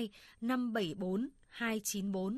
02 574 294.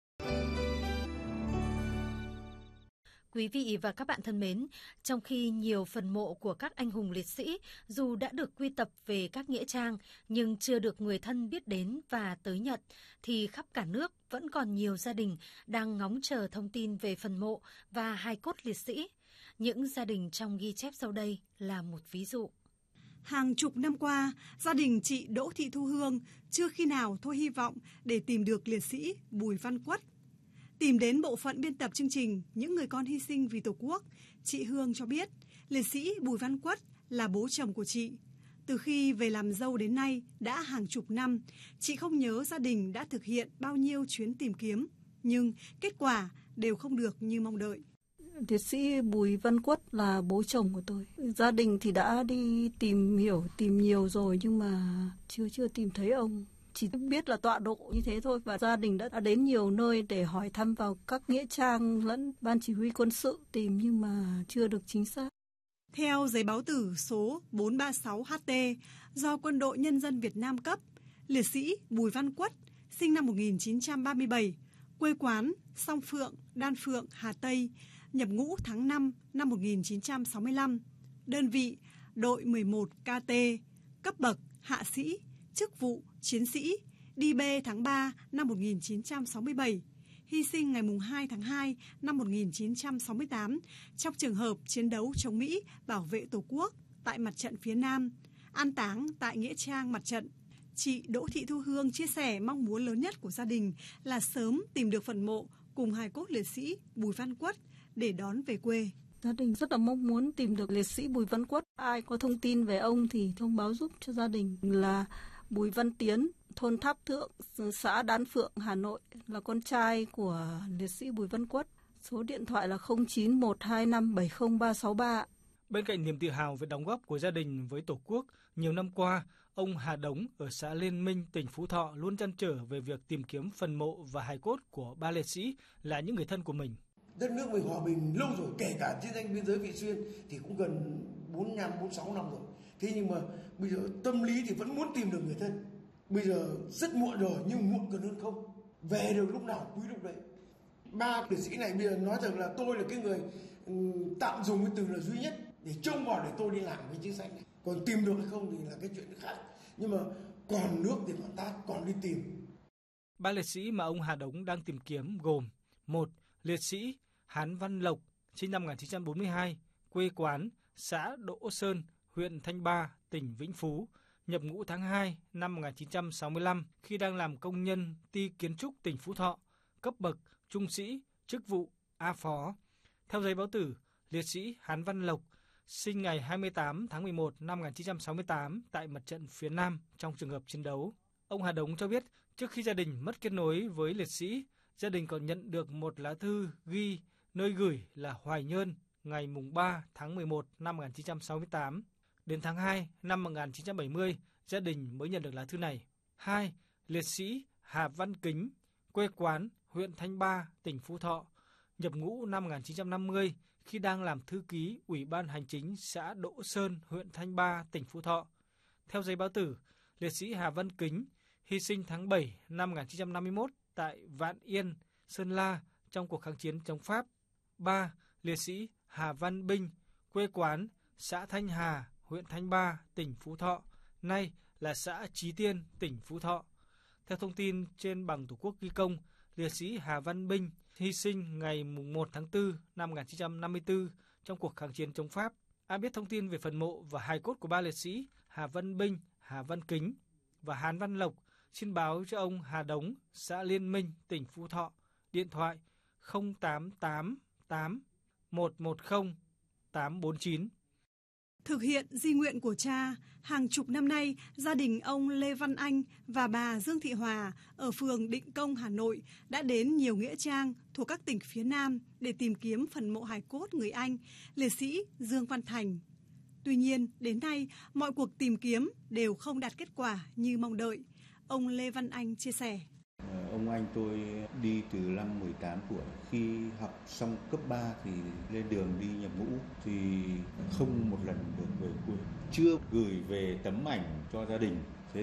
Quý vị và các bạn thân mến, trong khi nhiều phần mộ của các anh hùng liệt sĩ dù đã được quy tập về các nghĩa trang nhưng chưa được người thân biết đến và tới nhận, thì khắp cả nước vẫn còn nhiều gia đình đang ngóng chờ thông tin về phần mộ và hài cốt liệt sĩ. Những gia đình trong ghi chép sau đây là một ví dụ. Hàng chục năm qua, gia đình chị Đỗ Thị Thu Hương chưa khi nào thôi hy vọng để tìm được liệt sĩ Bùi Văn Quất. Tìm đến bộ phận biên tập chương trình Những người con hy sinh vì Tổ quốc, chị Hương cho biết liệt sĩ Bùi Văn Quất là bố chồng của chị. Từ khi về làm dâu đến nay đã hàng chục năm, chị không nhớ gia đình đã thực hiện bao nhiêu chuyến tìm kiếm, nhưng kết quả đều không được như mong đợi. Liệt sĩ Bùi Văn Quất là bố chồng của tôi. Gia đình thì đã đi tìm nhiều rồi nhưng mà chưa tìm thấy ông. Chỉ biết là tọa độ như thế thôi, và gia đình đã đến nhiều nơi để hỏi thăm vào các nghĩa trang lẫn ban chỉ huy quân sự tìm nhưng mà chưa được chính xác. Theo giấy báo tử số 436HT do Quân đội Nhân dân Việt Nam cấp, liệt sĩ Bùi Văn Quất sinh năm 1937, quê quán Song Phượng, Đan Phượng, Hà Tây, nhập ngũ tháng 5 năm 1965, đơn vị đội 11 KT, cấp bậc hạ sĩ, chức vụ chiến sĩ, đi B tháng 3 năm 1967, hy sinh ngày 2 tháng 2 năm 1968 trong trường hợp chiến đấu chống Mỹ bảo vệ Tổ quốc tại mặt trận phía Nam, an táng tại nghĩa trang mặt trận. Chị Đỗ Thị Thu Hương chia sẻ mong muốn lớn nhất của gia đình là sớm tìm được phần mộ cùng hài cốt liệt sĩ Bùi Văn Quất để đón về quê. Gia đình rất là mong muốn tìm được liệt sĩ Bùi Văn Quất. Ai có thông tin về ông thì thông báo giúp cho gia đình. Là Bùi Văn Tiến, thôn Tháp Thượng, xã Đan Phượng, Hà Nội, là con trai của liệt sĩ Bùi Văn Quất. Số điện thoại là 0912570363. Bên cạnh niềm tự hào về đóng góp của gia đình với Tổ quốc, nhiều năm qua, ông Hà Đống ở xã Liên Minh, tỉnh Phú Thọ luôn trăn trở về việc tìm kiếm phần mộ và hài cốt của ba liệt sĩ là những người thân của mình. Đất nước mình hòa bình lâu rồi, kể cả chiến tranh biên giới Vị Xuyên thì cũng gần 45, 46 năm rồi. Thế nhưng mà bây giờ tâm lý thì vẫn muốn tìm được người thân. Bây giờ rất muộn rồi, nhưng muộn còn hơn không. Về được lúc nào quý lúc đấy. Ba liệt sĩ này bây giờ nói rằng là tôi là cái người tạm dùng cái từ là duy nhất để trông vào để tôi đi làm cái chính sách này. Còn tìm được hay không thì là cái chuyện khác. Nhưng mà còn nước thì còn tát, còn đi tìm. Ba liệt sĩ mà ông Hà Đống đang tìm kiếm gồm: 1. Liệt sĩ Hán Văn Lộc, sinh năm 1942, quê quán xã Đỗ Sơn, huyện Thanh Ba, tỉnh Vĩnh Phú, nhập ngũ tháng 2 năm 1965 khi đang làm công nhân ty kiến trúc tỉnh Phú Thọ, cấp bậc trung sĩ, chức vụ A phó. Theo giấy báo tử, liệt sĩ Hán Văn Lộc sinh ngày 28 tháng 11 năm 1968 tại mặt trận phía Nam trong trường hợp chiến đấu. Ông Hà Đống cho biết trước khi gia đình mất kết nối với liệt sĩ, gia đình còn nhận được một lá thư ghi nơi gửi là Hoài Nhơn ngày 3 tháng 11 năm 1968. Đến tháng 2 năm 1970, gia đình mới nhận được lá thư này. 2. Liệt sĩ Hà Văn Kính, quê quán huyện Thanh Ba, tỉnh Phú Thọ, nhập ngũ năm 1950 khi đang làm thư ký Ủy ban Hành chính xã Đỗ Sơn, huyện Thanh Ba, tỉnh Phú Thọ. Theo giấy báo tử, liệt sĩ Hà Văn Kính hy sinh tháng 7 năm 1951 tại Vạn Yên, Sơn La trong cuộc kháng chiến chống Pháp. 3. Liệt sĩ Hà Văn Binh, quê quán xã Thanh Hà, huyện Thanh Ba, tỉnh Phú Thọ, nay là xã Chí Tiên, tỉnh Phú Thọ. Theo thông tin trên bằng Tổ quốc ghi công, liệt sĩ Hà Văn Binh hy sinh ngày 1 tháng 4 năm 1954 trong cuộc kháng chiến chống Pháp. Ai biết thông tin về phần mộ và hài cốt của ba liệt sĩ Hà Văn Binh, Hà Văn Kính và Hán Văn Lộc xin báo cho ông Hà Đống, xã Liên Minh, tỉnh Phú Thọ, điện thoại 0888 110 849. Thực hiện di nguyện của cha, hàng chục năm nay, gia đình ông Lê Văn Anh và bà Dương Thị Hòa ở phường Định Công, Hà Nội đã đến nhiều nghĩa trang thuộc các tỉnh phía Nam để tìm kiếm phần mộ hài cốt người anh, liệt sĩ Dương Văn Thành. Tuy nhiên, đến nay, mọi cuộc tìm kiếm đều không đạt kết quả như mong đợi. Ông Lê Văn Anh chia sẻ. Ông anh tôi đi từ năm 18 tuổi. Khi học xong cấp 3 thì lên đường đi nhập ngũ thì không một lần được về quê. Chưa gửi về tấm ảnh cho gia đình.